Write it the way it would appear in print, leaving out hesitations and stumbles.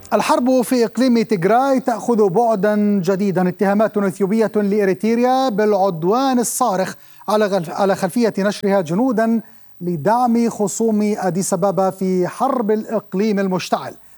الحرب في إقليم تيغراي تأخذ بعدا جديدا. اتهامات إثيوبية لإريتريا بالعدوان الصارخ على خلفية نشرها جنودا لدعم خصوم أديس أبابا في حرب الإقليم المشتعل.